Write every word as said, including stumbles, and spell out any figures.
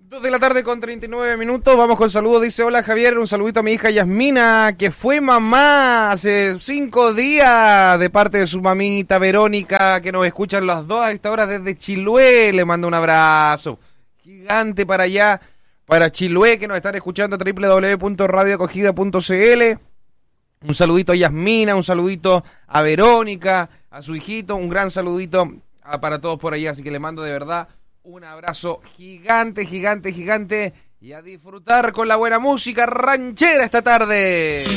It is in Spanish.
Dos de la tarde con treinta y nueve minutos, vamos con saludos, dice hola Javier, un saludito a mi hija Yasmina, que fue mamá hace cinco días de parte de su mamita Verónica, que nos escuchan las dos a esta hora desde Chiloé, le mando un abrazo gigante para allá, para Chiloé, que nos están escuchando doble u doble u doble u punto radio acogida punto c l, un saludito a Yasmina, un saludito a Verónica, a su hijito, un gran saludito a, para todos por allá, así que le mando de verdad un abrazo gigante, gigante, gigante y a disfrutar con la buena música ranchera esta tarde.